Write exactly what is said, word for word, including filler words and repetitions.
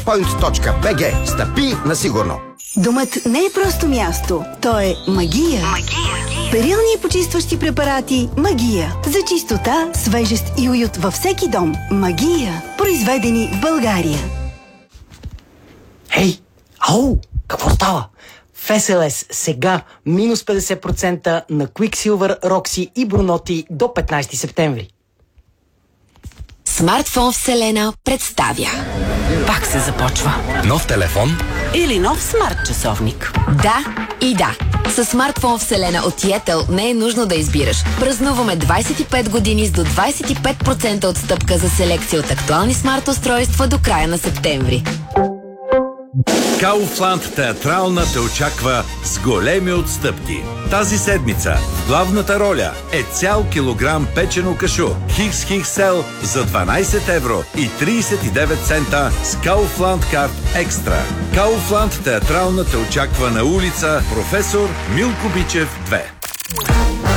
чекпоинт точка би джи. Стъпи на сигурно. Домът не е просто място. То е магия. Магия. Перилни и почистващи препарати Магия. За чистота, свежест и уют във всеки дом. Магия. Произведени в България. Хей! Ау! Какво става? В Ес Ел Ес сега минус петдесет процента на Quicksilver, Roxy и Brunotti до петнайсети септември. Смартфон Вселена представя. Пак се започва. Нов телефон? Или нов смарт часовник? Да и да. С смартфон Вселена от Yettel не е нужно да избираш. Празнуваме двайсет и пет години с до двайсет и пет процента отстъпка за селекция от актуални смарт устройства до края на септември. Kaufland театрална те очаква с големи отстъпки. Тази седмица в главната роля е цял килограм печено кашу Хикс Хиксел за дванайсет евро и трийсет и девет цента с Kaufland карт екстра. Kaufland театрална те очаква на улица Професор Милко Бичев две.